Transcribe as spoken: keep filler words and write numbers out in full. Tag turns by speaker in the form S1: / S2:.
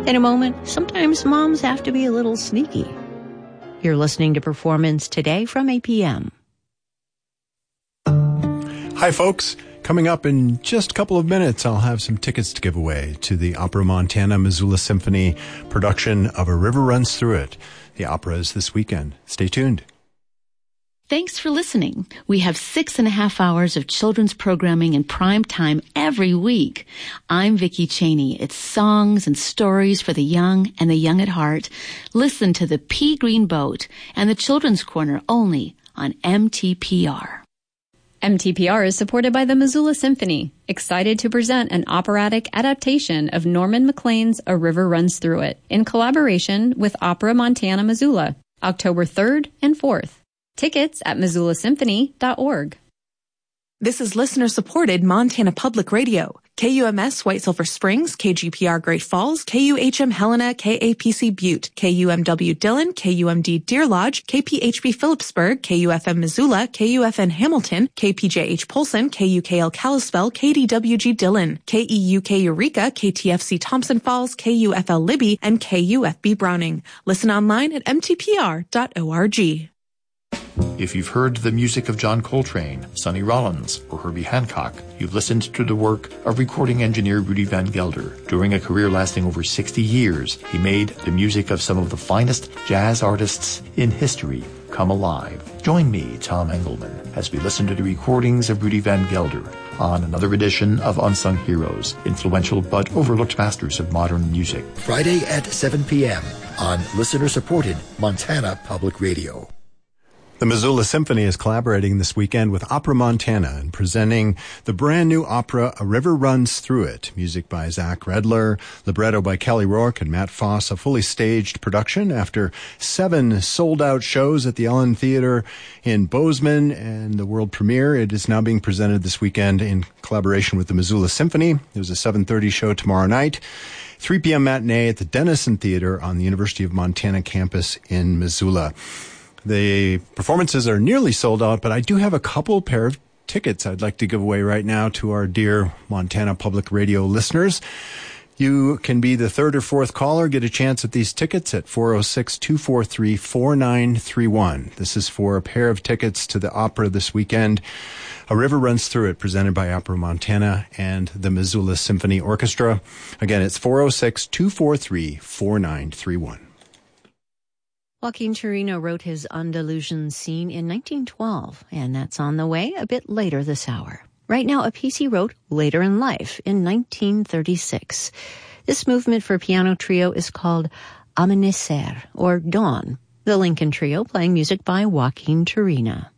S1: In a moment, sometimes moms have to be a little sneaky. You're listening to Performance Today from A P M.
S2: Hi, folks. Coming up in just a couple of minutes, I'll have some tickets to give away to the Opera Montana Missoula Symphony production of A River Runs Through It. The opera is this weekend. Stay tuned.
S3: Thanks for listening. We have six and a half hours of children's programming in prime time every week. I'm Vicki Cheney. It's songs and stories for the young and the young at heart. Listen to the Pea Green Boat and the Children's Corner only on M T P R.
S4: M T P R is supported by the Missoula Symphony, excited to present an operatic adaptation of Norman Maclean's A River Runs Through It in collaboration with Opera Montana Missoula, October third and fourth. Tickets at missoula symphony dot org.
S5: This is listener-supported Montana Public Radio. K U M S White Silver Springs, K G P R Great Falls, K U H M Helena, K A P C Butte, K U M W Dillon, K U M D Deer Lodge, K P H B Phillipsburg, K U F M Missoula, K U F N Hamilton, K P J H Polson, K U K L Kalispell, K D W G Dillon, K E U K Eureka, K T F C Thompson Falls, K U F L Libby, and K U F B Browning. Listen online at m t p r dot org.
S6: If you've heard the music of John Coltrane, Sonny Rollins, or Herbie Hancock, you've listened to the work of recording engineer Rudy Van Gelder. During a career lasting over sixty years, he made the music of some of the finest jazz artists in history come alive. Join me, Tom Engelman, as we listen to the recordings of Rudy Van Gelder on another edition of Unsung Heroes, influential but overlooked masters of modern music.
S7: Friday at seven p.m. on listener-supported Montana Public Radio.
S2: The Missoula Symphony is collaborating this weekend with Opera Montana and presenting the brand new opera A River Runs Through It. Music by Zach Redler, libretto by Kelly Rourke and Matt Foss, a fully staged production after seven sold-out shows at the Ellen Theater in Bozeman and the world premiere. It is now being presented this weekend in collaboration with the Missoula Symphony. There's a seven thirty show tomorrow night. three p.m. matinee at the Denison Theater on the University of Montana campus in Missoula. The performances are nearly sold out, but I do have a couple pair of tickets I'd like to give away right now to our dear Montana Public Radio listeners. You can be the third or fourth caller, get a chance at these tickets at four oh six, two four three, four nine three one. This is for a pair of tickets to the opera this weekend. A River Runs Through It, presented by Opera Montana and the Missoula Symphony Orchestra. Again, it's four oh six, two four three, four nine three one.
S1: Joaquin Chirino wrote his Andalusian scene in nineteen twelve, and that's on the way a bit later this hour. Right now, a piece he wrote later in life, in nineteen thirty-six. This movement for piano trio is called Amanecer, or Dawn. The Lincoln Trio playing music by Joaquin Chirino.